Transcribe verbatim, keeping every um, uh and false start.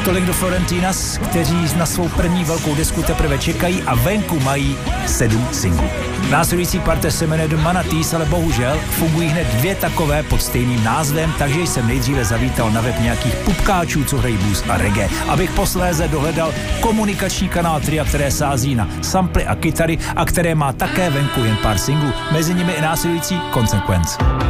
Tolik do Florentinas, kteří na svou první velkou desku teprve čekají a venku mají sedm singlů. Následující parte se jmenuje The Manatees, ale bohužel fungují hned dvě takové pod stejným názvem, takže jsem nejdříve zavítal na web nějakých pupkáčů, co hrají blues a reggae, abych posléze dohledal komunikační kanál Tria, které sází na samply a kytary a které má také venku jen pár singlů, mezi nimi i následující Consequence.